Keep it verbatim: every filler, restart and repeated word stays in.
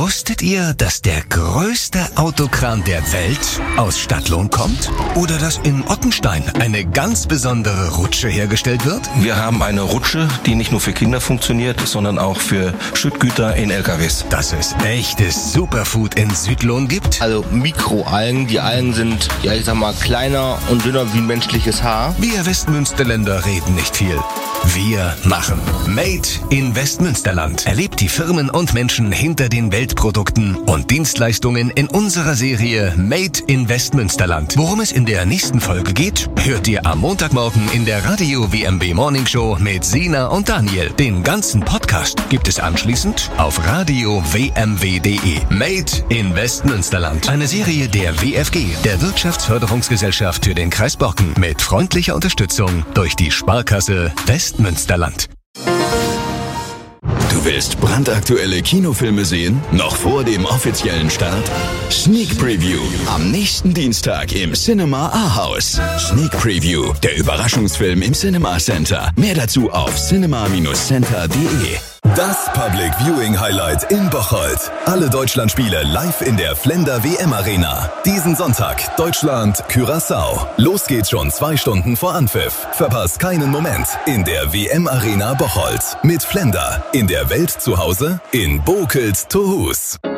Wusstet ihr, dass der größte Autokran der Welt aus Stadtlohn kommt? Oder dass in Ottenstein eine ganz besondere Rutsche hergestellt wird? Wir haben eine Rutsche, die nicht nur für Kinder funktioniert, sondern auch für Schüttgüter in L K Ws. Dass es echtes Superfood in Südlohn gibt? Also Mikroalgen. Die Algen sind, ja ich sag mal, kleiner und dünner wie ein menschliches Haar. Wir Westmünsterländer reden nicht viel. Wir machen. Made in Westmünsterland. Erlebt die Firmen und Menschen hinter den Weltprodukten und Dienstleistungen in unserer Serie Made in Westmünsterland. Worum es in der nächsten Folge geht, hört ihr am Montagmorgen in der Radio W M B Morning Show mit Sina und Daniel. Den ganzen Podcast gibt es anschließend auf radio w m w punkt d e. Made in Westmünsterland. Eine Serie der W F G, der Wirtschaftsförderungsgesellschaft für den Kreis Borken. Mit freundlicher Unterstützung durch die Sparkasse Westmünsterland. Du willst brandaktuelle Kinofilme sehen? Noch vor dem offiziellen Start? Sneak Preview. Am nächsten Dienstag im Cinema A-Haus. Sneak Preview. Der Überraschungsfilm im Cinema Center. Mehr dazu auf cinema center punkt d e. Das Public Viewing Highlight in Bocholt. Alle Deutschlandspiele live in der Flender W M Arena. Diesen Sonntag Deutschland, Curaçao. Los geht's schon zwei Stunden vor Anpfiff. Verpasst keinen Moment in der W M Arena Bocholt. Mit Flender. In der Welt zu Hause in Bocholt-Tohus.